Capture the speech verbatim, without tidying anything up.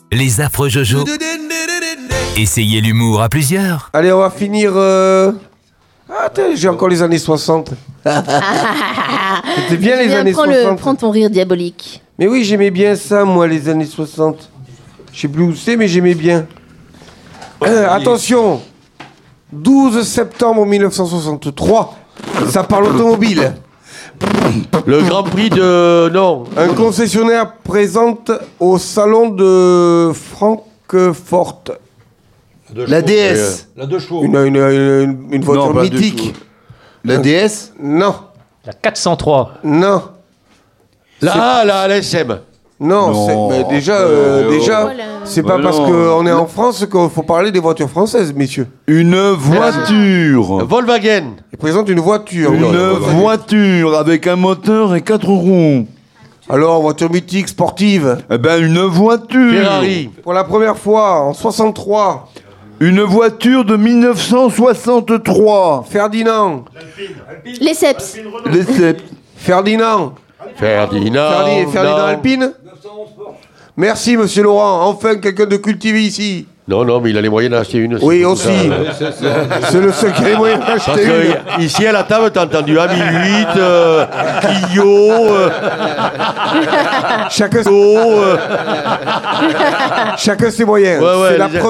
Les affreux Jojo. Essayez l'humour à plusieurs. Allez, on va finir... Euh... Ah, attends, j'ai encore les années soixante. C'était bien les Viens, années prends soixante. Le, prends ton rire diabolique. Mais oui, j'aimais bien ça, moi, les années soixante. Je sais plus où c'est, mais j'aimais bien. Euh, attention, douze septembre mille neuf cent soixante-trois, ça parle automobile. Le Grand Prix de... Non. Un concessionnaire présente au salon de Francfort. La D S. La deux chevaux. Une, une, une, une voiture Non, pas du mythique. tout. La D S. Non, La quatre cent trois. non, Là, ah, la L S M. non. Non. c'est- mais déjà, euh, Euh, déjà, Voilà. c'est Bah pas parce non. qu'on est en France qu'il faut parler des voitures françaises, messieurs. Une voiture. Volkswagen. Il présente une voiture. Une Non, voiture avec un moteur et quatre roues. Alors, voiture mythique, sportive. Eh ben, une voiture. Ferrari. Pour la première fois, en soixante-trois, Une voiture de mille neuf cent soixante-trois. Ferdinand. Les Ceps. Les sept. Ferdinand. Ferdinand. Ferdi- Ferdinand non. Alpine. Merci, monsieur Laurent. Enfin, quelqu'un de cultivé ici. Non, non, mais il a les moyens d'acheter une. Oui, c'est pour aussi. ça. C'est le secret moyen Parce d'acheter que une. y- ici à la table, t'as entendu A mille huit, euh, Clio, euh, Chacun, euh, chacun ses moyens. Ouais, ouais, C'est la les-